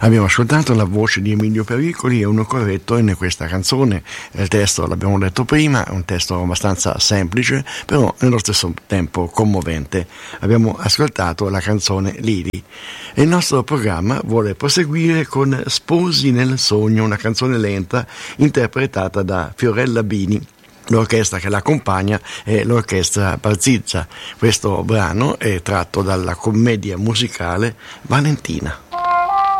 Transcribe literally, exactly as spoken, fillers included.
Abbiamo ascoltato la voce di Emilio Pericoli e Uno Corretto in questa canzone. Il testo l'abbiamo letto prima, è un testo abbastanza semplice, però nello stesso tempo commovente. Abbiamo ascoltato la canzone Lili. E il nostro programma vuole proseguire con Sposi nel sogno, una canzone lenta interpretata da Fiorella Bini. L'orchestra che l'accompagna è l'orchestra Barzizza. Questo brano è tratto dalla commedia musicale Valentina.